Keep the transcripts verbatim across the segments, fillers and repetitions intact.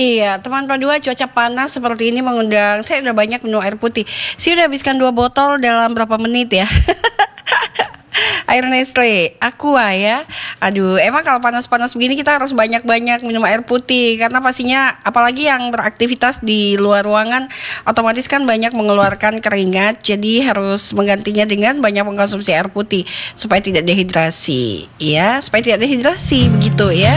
Iya, teman Padua, cuaca panas seperti ini mengundang. Saya udah banyak minum air putih. Saya udah habiskan dua botol dalam berapa menit ya. Air Nestle, Aqua ya. Aduh, emang kalau panas-panas begini kita harus banyak-banyak minum air putih. Karena pastinya apalagi yang beraktivitas di luar ruangan, otomatis kan banyak mengeluarkan keringat. Jadi harus menggantinya dengan banyak mengkonsumsi air putih supaya tidak dehidrasi. Ya, supaya tidak dehidrasi begitu ya.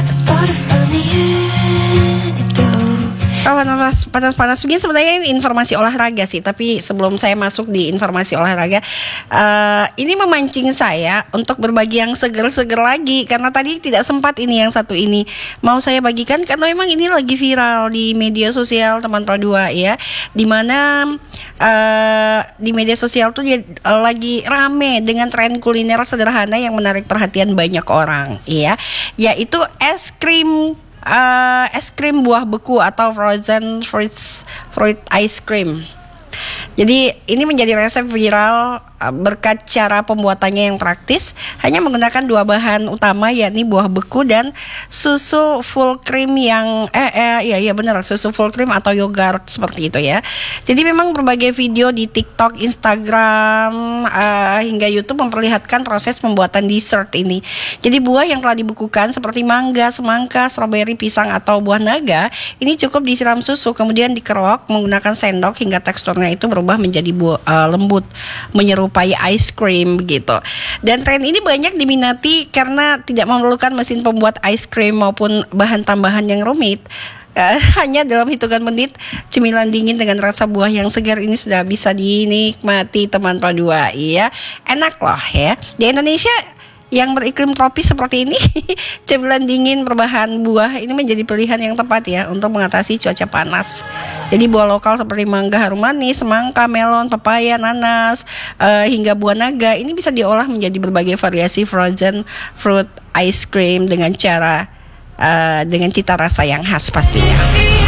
Kalau panas, panas-panas begini sebenarnya ini informasi olahraga sih. Tapi sebelum saya masuk di informasi olahraga, uh, ini memancing saya untuk berbagi yang seger-seger lagi. Karena tadi tidak sempat ini yang satu ini mau saya bagikan karena memang ini lagi viral di media sosial teman Pro dua ya. Dimana uh, di media sosial tuh dia uh, lagi rame dengan tren kuliner sederhana yang menarik perhatian banyak orang ya. Yaitu es krim Uh, es krim buah beku atau frozen fruits fruit ice cream. Jadi ini menjadi resep viral uh, berkat cara pembuatannya yang praktis, hanya menggunakan dua bahan utama yakni buah beku dan susu full cream yang eh, eh ya ya benar susu full cream atau yogurt seperti itu ya. Jadi memang berbagai video di TikTok, Instagram uh, hingga YouTube memperlihatkan proses pembuatan dessert ini. Jadi buah yang telah dibekukan seperti mangga, semangka, stroberi, pisang atau buah naga ini cukup disiram susu kemudian dikerok menggunakan sendok hingga teksturnya itu berubah menjadi buah, uh, lembut menyerupai ice cream begitu. Dan tren ini banyak diminati karena tidak memerlukan mesin pembuat ice cream maupun bahan tambahan yang rumit. Uh, hanya dalam hitungan menit cemilan dingin dengan rasa buah yang segar ini sudah bisa dinikmati teman Pro dua. Iya, enak loh ya. Di Indonesia yang beriklim tropis seperti ini, cemilan dingin berbahan buah ini menjadi pilihan yang tepat ya untuk mengatasi cuaca panas. Jadi buah lokal seperti mangga harum manis, semangka, melon, pepaya, nanas, uh, hingga buah naga ini bisa diolah menjadi berbagai variasi frozen fruit ice cream dengan cara uh, dengan cita rasa yang khas pastinya.